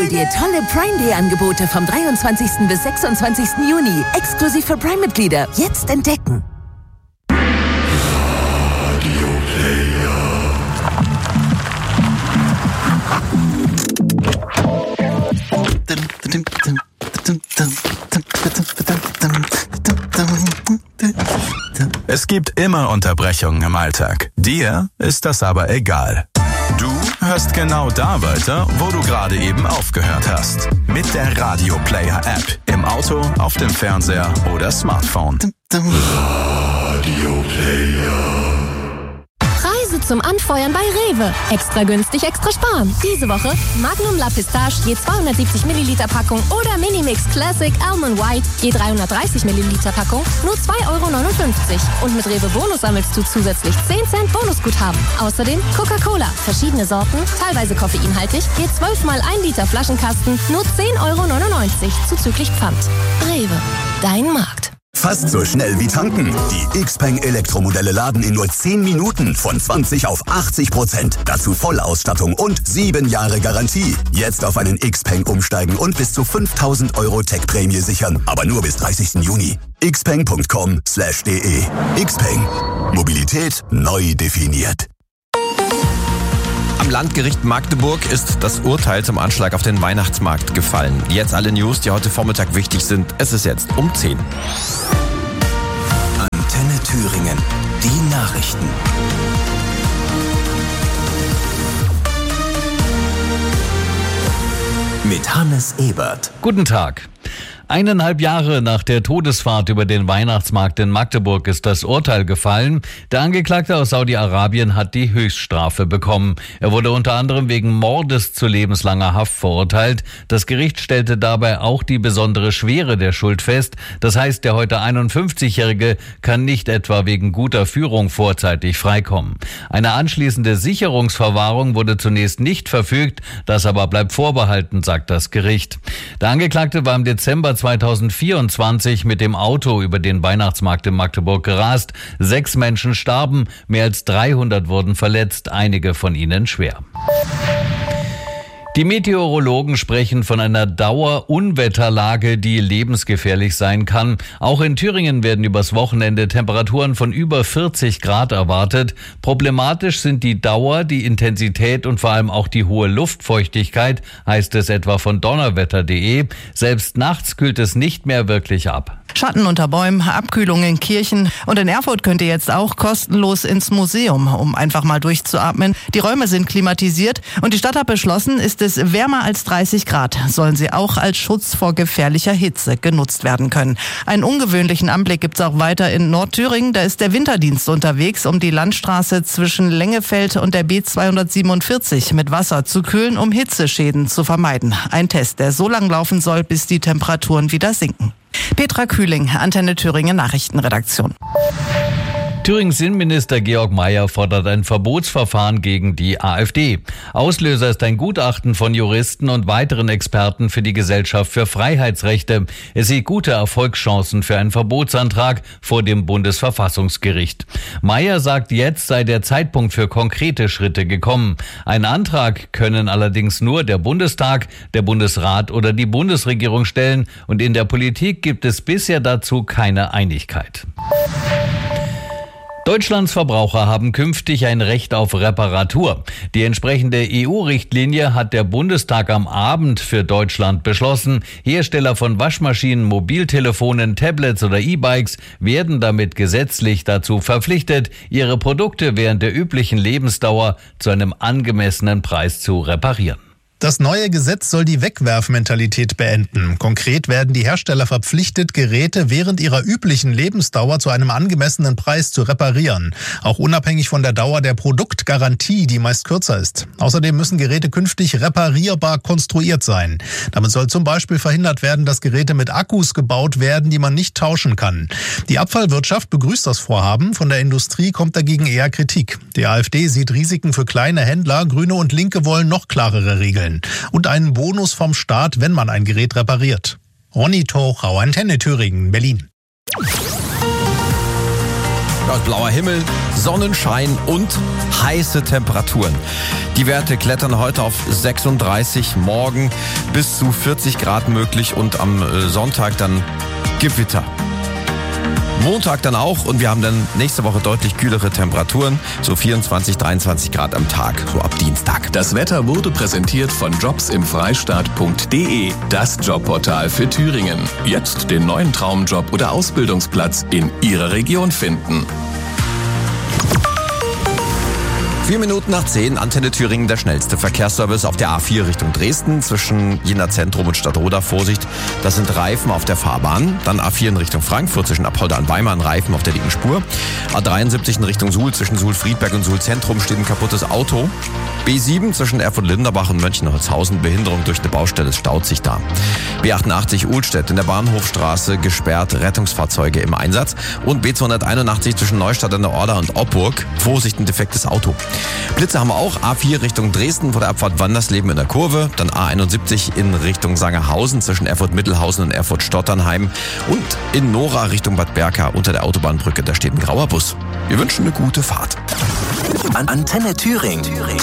dir tolle Prime Day Angebote vom 23. bis 26. Juni. Exklusiv für Prime-Mitglieder. Jetzt entdecken. Es gibt immer Unterbrechungen im Alltag. Dir ist das aber egal. Du hörst genau da weiter, wo du gerade eben aufgehört hast. Mit der Radio Player App. Im Auto, auf dem Fernseher oder Smartphone. Radio Player. Preise zum Anfeuern bei Rewe. Extra günstig, extra sparen. Diese Woche Magnum La Pistache je 270 Milliliter Packung oder Minimix Classic Almond White je 330 Milliliter Packung nur 2,59 €. Und mit Rewe Bonus sammelst du zusätzlich 10 Cent Bonusguthaben. Außerdem Coca-Cola, verschiedene Sorten, teilweise koffeinhaltig, je 12 mal 1 Liter Flaschenkasten nur 10,99 € zuzüglich Pfand. Rewe, dein Markt. Fast so schnell wie tanken. Die Xpeng Elektromodelle laden in nur 10 Minuten von 20 auf 80%. Dazu Vollausstattung und 7 Jahre Garantie. Jetzt auf einen Xpeng umsteigen und bis zu 5.000 € Tech-Prämie sichern. Aber nur bis 30. Juni. xpeng.com/de. Xpeng. Mobilität neu definiert. Am Landgericht Magdeburg ist das Urteil zum Anschlag auf den Weihnachtsmarkt gefallen. Jetzt alle News, die heute Vormittag wichtig sind. Es ist jetzt um 10. Antenne Thüringen. Die Nachrichten. Mit Hannes Ebert. Guten Tag. 1,5 Jahre nach der Todesfahrt über den Weihnachtsmarkt in Magdeburg ist das Urteil gefallen. Der Angeklagte aus Saudi-Arabien hat die Höchststrafe bekommen. Er wurde unter anderem wegen Mordes zu lebenslanger Haft verurteilt. Das Gericht stellte dabei auch die besondere Schwere der Schuld fest. Das heißt, der heute 51-Jährige kann nicht etwa wegen guter Führung vorzeitig freikommen. Eine anschließende Sicherungsverwahrung wurde zunächst nicht verfügt. Das aber bleibt vorbehalten, sagt das Gericht. Der Angeklagte war im Dezember 2024 mit dem Auto über den Weihnachtsmarkt in Magdeburg gerast. 6 Menschen starben, mehr als 300 wurden verletzt, einige von ihnen schwer. Die Meteorologen sprechen von einer Dauerunwetterlage, die lebensgefährlich sein kann. Auch in Thüringen werden übers Wochenende Temperaturen von über 40 Grad erwartet. Problematisch sind die Dauer, die Intensität und vor allem auch die hohe Luftfeuchtigkeit, heißt es etwa von donnerwetter.de. Selbst nachts kühlt es nicht mehr wirklich ab. Schatten unter Bäumen, Abkühlung in Kirchen und in Erfurt könnt ihr jetzt auch kostenlos ins Museum, um einfach mal durchzuatmen. Die Räume sind klimatisiert und die Stadt hat beschlossen, ist es wärmer als 30 Grad, sollen sie auch als Schutz vor gefährlicher Hitze genutzt werden können. Einen ungewöhnlichen Anblick gibt's auch weiter in Nordthüringen. Da ist der Winterdienst unterwegs, um die Landstraße zwischen Lengefeld und der B247 mit Wasser zu kühlen, um Hitzeschäden zu vermeiden. Ein Test, der so lang laufen soll, bis die Temperaturen wieder sinken. Petra Kühling, Antenne Thüringen Nachrichtenredaktion. Thürings Innenminister Georg Mayer fordert ein Verbotsverfahren gegen die AfD. Auslöser ist ein Gutachten von Juristen und weiteren Experten für die Gesellschaft für Freiheitsrechte. Es sieht gute Erfolgschancen für einen Verbotsantrag vor dem Bundesverfassungsgericht. Mayer sagt, jetzt sei der Zeitpunkt für konkrete Schritte gekommen. Einen Antrag können allerdings nur der Bundestag, der Bundesrat oder die Bundesregierung stellen und in der Politik gibt es bisher dazu keine Einigkeit. Deutschlands Verbraucher haben künftig ein Recht auf Reparatur. Die entsprechende EU-Richtlinie hat der Bundestag am Abend für Deutschland beschlossen. Hersteller von Waschmaschinen, Mobiltelefonen, Tablets oder E-Bikes werden damit gesetzlich dazu verpflichtet, ihre Produkte während der üblichen Lebensdauer zu einem angemessenen Preis zu reparieren. Das neue Gesetz soll die Wegwerfmentalität beenden. Konkret werden die Hersteller verpflichtet, Geräte während ihrer üblichen Lebensdauer zu einem angemessenen Preis zu reparieren. Auch unabhängig von der Dauer der Produktgarantie, die meist kürzer ist. Außerdem müssen Geräte künftig reparierbar konstruiert sein. Damit soll zum Beispiel verhindert werden, dass Geräte mit Akkus gebaut werden, die man nicht tauschen kann. Die Abfallwirtschaft begrüßt das Vorhaben. Von der Industrie kommt dagegen eher Kritik. Die AfD sieht Risiken für kleine Händler. Grüne und Linke wollen noch klarere Regeln. Und einen Bonus vom Staat, wenn man ein Gerät repariert. Ronny Tochau, Antenne Thüringen, Berlin. Ja, blauer Himmel, Sonnenschein und heiße Temperaturen. Die Werte klettern heute auf 36, morgen bis zu 40 Grad möglich und am Sonntag dann Gewitter. Montag dann auch und wir haben dann nächste Woche deutlich kühlere Temperaturen, so 24, 23 Grad am Tag, so ab Dienstag. Das Wetter wurde präsentiert von jobsimfreistaat.de, das Jobportal für Thüringen. Jetzt den neuen Traumjob oder Ausbildungsplatz in Ihrer Region finden. 4 Minuten nach 10, Antenne Thüringen, der schnellste Verkehrsservice auf der A4 Richtung Dresden zwischen Jena Zentrum und Stadtroda. Vorsicht, das sind Reifen auf der Fahrbahn. Dann A4 in Richtung Frankfurt zwischen Apolda und Weimar, ein Reifen auf der linken Spur. A73 in Richtung Suhl zwischen Suhl-Friedberg und Suhl-Zentrum steht ein kaputtes Auto. B7 zwischen Erfurt-Linderbach und Mönchenholzhausen, Behinderung durch eine Baustelle, es staut sich da. B88 Uhlstedt in der Bahnhofstraße gesperrt, Rettungsfahrzeuge im Einsatz. Und B281 zwischen Neustadt an der Orla und Opburg, Vorsicht, ein defektes Auto. Blitze haben wir auch, A4 Richtung Dresden vor der Abfahrt Wandersleben in der Kurve, dann A71 in Richtung Sangerhausen zwischen Erfurt-Mittelhausen und Erfurt-Stotternheim und in Nora Richtung Bad Berka unter der Autobahnbrücke, da steht ein grauer Bus. Wir wünschen eine gute Fahrt. Antenne Thüringen.